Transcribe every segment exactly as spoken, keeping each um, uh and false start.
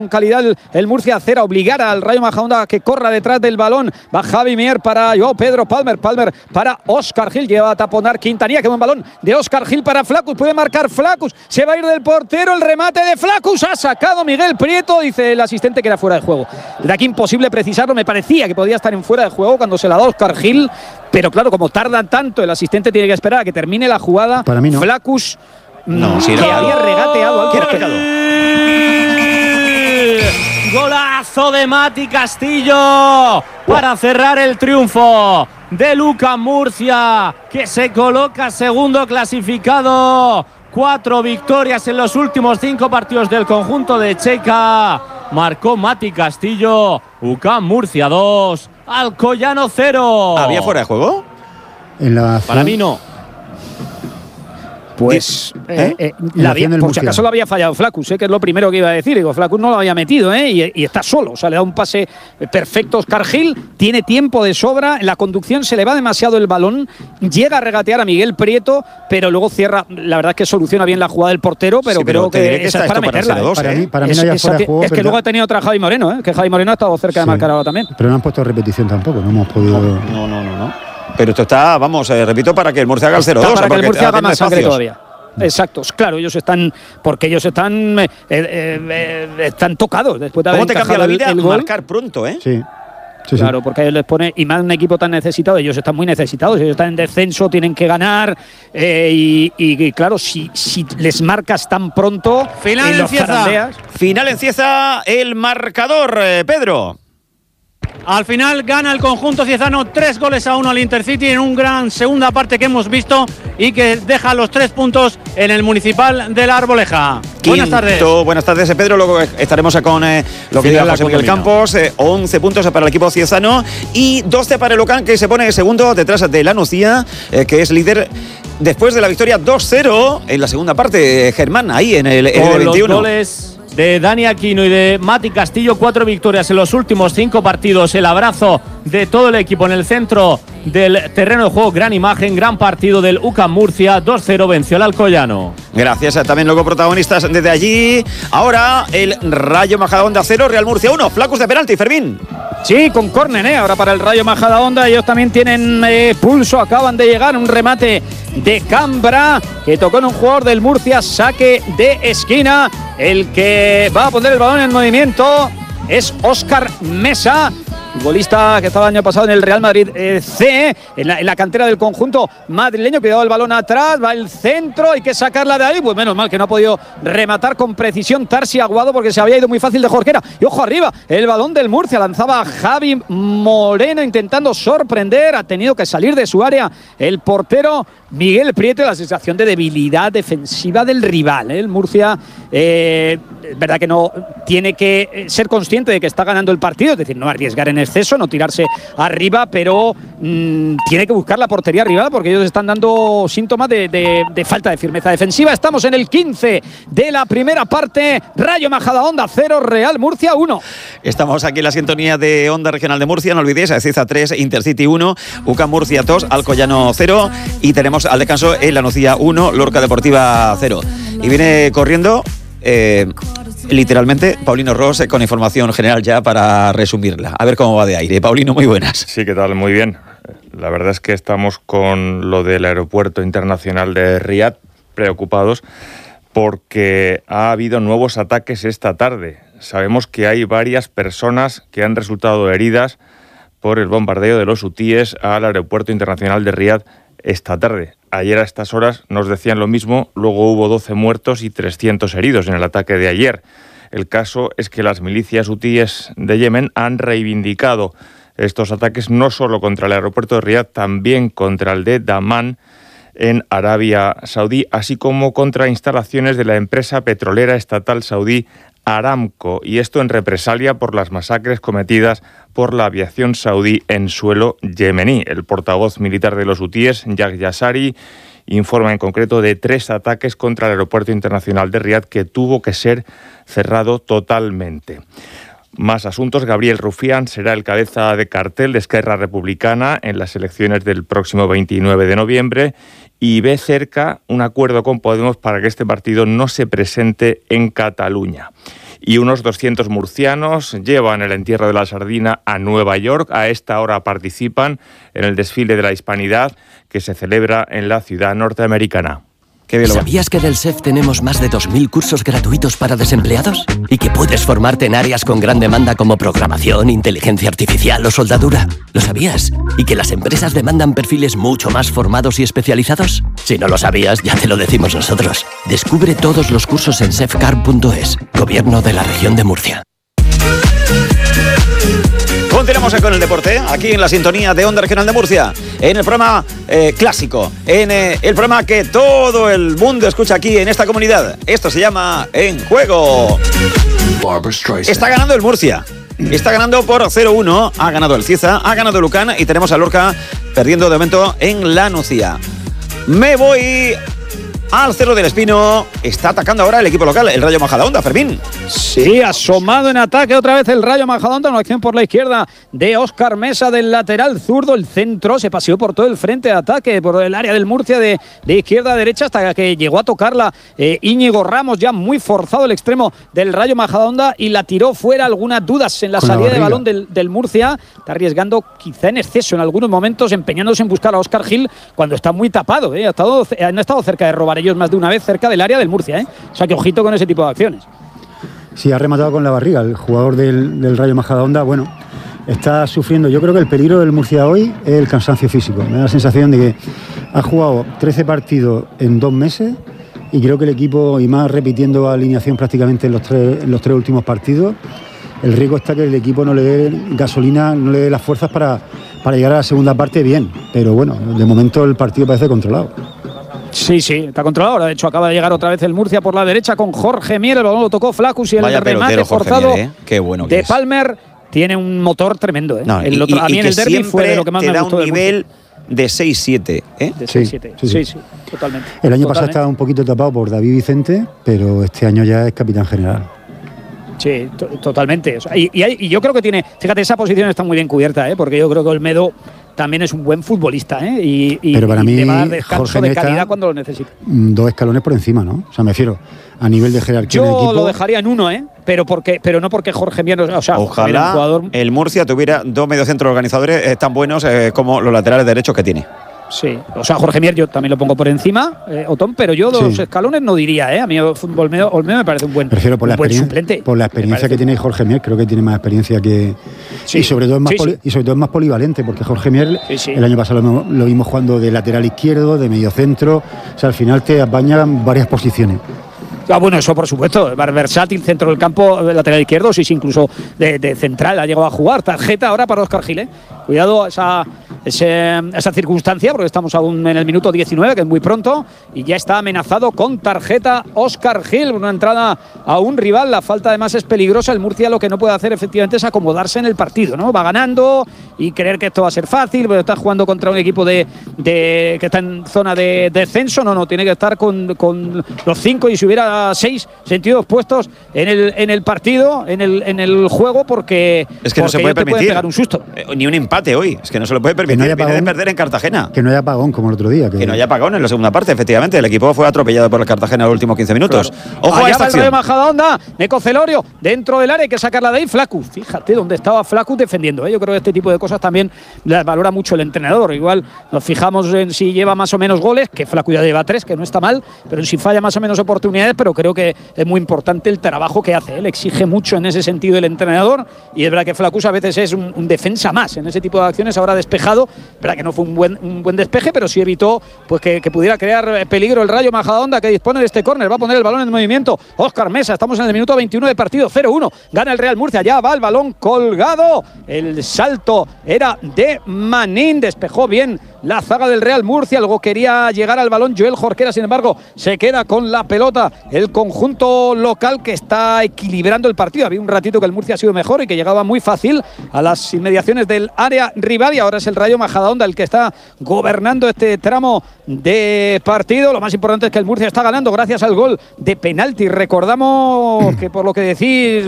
calidad el, el Murcia cero, obligar al Rayo Majadahonda a que corra detrás del balón. Va Javi Mier para yo, Pedro Palmer, Palmer para Óscar Gil, lleva a taponar Quintanilla, que buen balón de Óscar Gil para Flacus, puede marcar Flacus, se va a ir del portero, el remate de Flacus, ha sacado Miguel Prieto, dice el asistente que era fuera de juego. De aquí imposible precisarlo, me parecía que podía estar en fuera de juego cuando se la da Óscar Gil, pero claro, como tardan tanto, el asistente tiene que esperar a que termine la jugada. Para mí no. Flacus no, que sí, no. había regateado al portero. Golazo de Mati Castillo para cerrar el triunfo del UCAM Murcia, que se coloca segundo clasificado. Cuatro victorias en los últimos cinco partidos del conjunto de Checa. Marcó Mati Castillo. UCAM Murcia dos, Alcoyano cero. ¿Había fuera de juego? En la Para mí no. Pues ¿Eh? eh, eh, la había, por si Murcia. acaso lo había fallado Flacus, eh, que es lo primero que iba a decir. Digo, Flacus no lo había metido, eh, y, y está solo. O sea, le da un pase perfecto. Óscar Gil tiene tiempo de sobra. En la conducción se le va demasiado el balón. Llega a regatear a Miguel Prieto, pero luego cierra. La verdad es que soluciona bien la jugada del portero, pero, Sí, pero creo te que, diré que esa está es para esto para meterla. ser dos, eh. Para ¿eh? mí, para mí Es, no había esa fuera de ti- juego. es que pero- luego ha tenido otra Javi Moreno, eh, que Javi Moreno ha estado cerca Sí. de marcar ahora también. Pero no han puesto repetición tampoco, no hemos podido. No, no, no, no. Pero esto está, vamos, eh, repito, para que el Murcia haga el cero dos. Para que el porque Murcia haga tiene más sangre espacios. todavía. Exacto, claro, ellos están, porque ellos están eh, eh, eh, están tocados después de haber ¿Cómo te cambia encajado la el, vida el gol. marcar pronto, eh? Sí. Sí, Claro, sí. porque a ellos les pone, y más un equipo tan necesitado, ellos están muy necesitados, ellos están en descenso, tienen que ganar, eh, y, y, y claro, si, si les marcas tan pronto, Final y en los Cieza. zarandeas. Final en Cieza, el marcador, eh, Pedro. Al final gana el conjunto ciezano tres goles a uno al Intercity en un gran segunda parte que hemos visto y que deja los tres puntos en el Municipal de la Arboleja. Buenas tardes. Quinto, buenas tardes, eh, Pedro. Luego estaremos con eh, lo que Final diga la José Miguel condomina. Campos. Eh, once puntos para el equipo ciezano y doce para el Ocán, que se pone segundo detrás de la Nucía, eh, que es líder después de la victoria dos cero en la segunda parte. eh, Germán, ahí en el, en el Con los veintiuno. goles de Dani Aquino y de Mati Castillo, cuatro victorias en los últimos cinco partidos. El abrazo de todo el equipo en el centro del terreno de juego. Gran imagen, gran partido del UCAM Murcia. dos cero venció al Alcoyano. Gracias a también luego protagonistas desde allí. Ahora el Rayo Majadahonda cero, Real Murcia uno. Flacus de penalti, Fermín. Sí, con córner, ¿eh? Ahora para el Rayo Majadahonda, ellos también tienen eh, pulso, acaban de llegar, un remate de Cambra, que tocó en un jugador del Murcia, saque de esquina, el que va a poner el balón en movimiento es Óscar Mesa, futbolista que estaba el año pasado en el Real Madrid eh, C, en la, en la cantera del conjunto madrileño. Cuidado el balón atrás, va el centro, hay que sacarla de ahí. Pues menos mal que no ha podido rematar con precisión Tarsi Aguado, porque se había ido muy fácil de Jorquera. Y ojo arriba, el balón del Murcia, lanzaba Javi Moreno intentando sorprender, ha tenido que salir de su área el portero Miguel Prieto. La sensación de debilidad defensiva del rival, ¿eh? El Murcia, eh, es verdad que no tiene que ser consciente de que está ganando el partido, es decir, no arriesgar en exceso, no tirarse arriba, pero mmm, tiene que buscar la portería rival, porque ellos están dando síntomas de, de, de falta de firmeza defensiva. Estamos en el quince de la primera parte. Rayo Majadahonda cero, Real Murcia uno. Estamos aquí en la sintonía de Onda Regional de Murcia. No olvidéis, Cieza tres, Intercity uno, UCAM Murcia dos, Alcoyano cero. Y tenemos al descanso en la Nucía uno, Lorca Deportiva cero. Y viene corriendo, eh, literalmente, Paulino Ros, eh, con información general ya para resumirla. A ver cómo va de aire. Paulino, muy buenas. Sí, ¿qué tal? Muy bien. La verdad es que estamos con lo del aeropuerto internacional de Riad preocupados porque ha habido nuevos ataques esta tarde. Sabemos que hay varias personas que han resultado heridas por el bombardeo de los hutíes al aeropuerto internacional de Riad esta tarde. Ayer a estas horas nos decían lo mismo, luego hubo doce muertos y trescientos heridos en el ataque de ayer. El caso es que las milicias hutíes de Yemen han reivindicado estos ataques no solo contra el aeropuerto de Riad, también contra el de Dammam en Arabia Saudí, así como contra instalaciones de la empresa petrolera estatal saudí Aramco, y esto en represalia por las masacres cometidas por la aviación saudí en suelo yemení. El portavoz militar de los hutíes, Yag Yassari, informa en concreto de tres ataques contra el aeropuerto internacional de Riad que tuvo que ser cerrado totalmente. Más asuntos. Gabriel Rufián será el cabeza de cartel de Esquerra Republicana en las elecciones del próximo veintinueve de noviembre y ve cerca un acuerdo con Podemos para que este partido no se presente en Cataluña. y unos doscientos murcianos llevan el entierro de la sardina a Nueva York. A esta hora participan en el desfile de la Hispanidad que se celebra en la ciudad norteamericana. ¿Sabías que en el S E F tenemos más de dos mil cursos gratuitos para desempleados? ¿Y que puedes formarte en áreas con gran demanda como programación, inteligencia artificial o soldadura? ¿Lo sabías? ¿Y que las empresas demandan perfiles mucho más formados y especializados? Si no lo sabías, ya te lo decimos nosotros. Descubre todos los cursos en sefcar punto es. Gobierno de la Región de Murcia. Continuamos con el deporte, aquí en la sintonía de Onda Regional de Murcia, en el programa eh, clásico, en eh, el programa que todo el mundo escucha aquí en esta comunidad. Esto se llama En Juego. Está ganando el Murcia, está ganando por cero uno, ha ganado el Cieza, ha ganado el Lucan y tenemos a Lorca perdiendo de momento en la Nucía. Me voy al Cerro del Espino. Está atacando ahora el equipo local, el Rayo Majadahonda, Fermín. Sí, asomado en ataque otra vez el Rayo Majadahonda, una acción por la izquierda de Óscar Mesa del lateral zurdo, el centro, se paseó por todo el frente de ataque, por el área del Murcia de, de izquierda a derecha hasta que llegó a tocarla eh, Íñigo Ramos, ya muy forzado el extremo del Rayo Majadahonda y la tiró fuera. Algunas dudas en la Con salida la de balón del, del Murcia, está arriesgando quizá en exceso en algunos momentos, empeñándose en buscar a Óscar Gil cuando está muy tapado, eh, ha estado, han estado cerca de robar ellos más de una vez cerca del área del Murcia, ¿eh? O sea que ojito con ese tipo de acciones. Sí, ha rematado con la barriga el jugador del, del Rayo Majadahonda. Bueno, está sufriendo. Yo creo que el peligro del Murcia hoy es el cansancio físico. Me da la sensación de que ha jugado trece partidos en dos meses y creo que el equipo, y más repitiendo alineación prácticamente en los tres, en los tres últimos partidos, el riesgo está que el equipo no le dé gasolina, no le dé las fuerzas para, para llegar a la segunda parte bien. Pero bueno, de momento el partido parece controlado. Sí, sí, está controlado. Ahora, de hecho, acaba de llegar otra vez el Murcia por la derecha con Jorge Mier. El balón lo tocó Flacus y el Vaya remate forzado Mier, ¿eh? Qué bueno que de es. Palmer. Tiene un motor tremendo, ¿eh? No, el y, otro, y, a mí y en el derbi fue de lo que más me da gustó un del nivel Murcia. de seis siete, ¿eh? De seis siete, sí, sí, sí, sí, totalmente. El año totalmente. pasado estaba un poquito tapado por David Vicente, pero este año ya es capitán general. Sí, to totalmente. O sea, y, y, hay, y yo creo que tiene, fíjate, esa posición está muy bien cubierta, ¿eh? Porque yo creo que Olmedo también es un buen futbolista, ¿eh? Y, y, pero para y mí, te va a dar descanso Jorge de calidad cuando lo necesite. Dos escalones por encima, ¿no? O sea, me refiero a nivel de jerarquía. Yo equipo, lo dejaría en uno, ¿eh? Pero porque, pero no porque Jorge Mier, o sea, ojalá un jugador... el Murcia tuviera dos mediocentros organizadores eh, tan buenos eh, como los laterales derechos que tiene. Sí, o sea, Jorge Mier yo también lo pongo por encima, eh, Otón, pero yo dos sí. escalones no diría, ¿eh? A mí Olmedo, Olmedo me parece un buen, Prefiero por un la buen suplente. Por la experiencia que tiene Jorge Mier, creo que tiene más experiencia que... Sí. Y, sobre todo es más sí, sí. y sobre todo es más polivalente, porque Jorge Mier sí, sí. el año pasado lo, lo vimos jugando de lateral izquierdo, de medio centro, o sea, al final te apaña varias posiciones. Ah, bueno, eso por supuesto, versátil, centro del campo, lateral izquierdo, sí, sí, incluso de, de central ha llegado a jugar. Tarjeta ahora para Óscar Gil, ¿eh? Cuidado esa, ese, esa circunstancia, porque estamos aún en el minuto diecinueve, que es muy pronto, y ya está amenazado con tarjeta Óscar Gil, una entrada a un rival. La falta además es peligrosa. El Murcia lo que no puede hacer efectivamente es acomodarse en el partido, ¿no? Va ganando y creer que esto va a ser fácil, pero está jugando contra un equipo de, de que está en zona de descenso. No, no, tiene que estar con, con los cinco y si hubiera seis sentidos puestos en el, en el partido, en el, en el juego, porque es que no se puede permitir pegar un susto. Eh, ni un empate hoy, es que no se lo puede permitir. No viene de perder en Cartagena. Que no haya apagón como el otro día. Que, que no haya apagón en la segunda parte, efectivamente. El equipo fue atropellado por el Cartagena en los últimos quince minutos. Claro. Ojo Allá a esta va acción. El Rayo Majadahonda, Neco Celorio, dentro del área, hay que sacarla de ahí. Flacus, fíjate dónde estaba Flacus defendiendo, ¿eh? Yo creo que este tipo de cosas también las valora mucho el entrenador. Igual nos fijamos en si lleva más o menos goles, que Flacus ya lleva tres, que no está mal, pero si falla más o menos oportunidades, pero creo que es muy importante el trabajo que hace. Él exige mucho en ese sentido el entrenador, y es verdad que Flacus a veces es un, un defensa más en ese tipo de acciones. Ahora despejado, verdad que no fue un buen, un buen despeje, pero sí evitó pues que, que pudiera crear peligro el Rayo Majadahonda, que dispone de este córner. Va a poner el balón en movimiento Óscar Mesa. Estamos en el minuto veintiuno de partido, cero uno. Gana el Real Murcia, ya va el balón colgado. El salto era de Manín, despejó bien la zaga del Real Murcia. Algo quería llegar al balón Joel Jorquera, sin embargo se queda con la pelota el conjunto local, que está equilibrando el partido. Había un ratito que el Murcia ha sido mejor y que llegaba muy fácil a las inmediaciones del área rival, y ahora es el Rayo Majadahonda el que está gobernando este tramo de partido. Lo más importante es que el Murcia está ganando gracias al gol de penalti. Recordamos que, por lo que decís,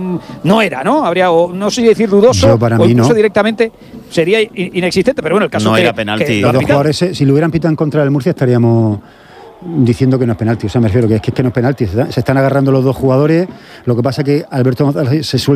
no era, ¿no? Habría, no sé si decir dudoso, Yo, para o mí incluso no. directamente sería inexistente, pero bueno, el caso no que, era penalti. que los dos jugadores, si lo hubieran pitado en contra del Murcia estaríamos diciendo que no es penalti. O sea, me refiero que es que, es que no es penalti. Se, se están agarrando los dos jugadores. Lo que pasa es que Alberto González se suelta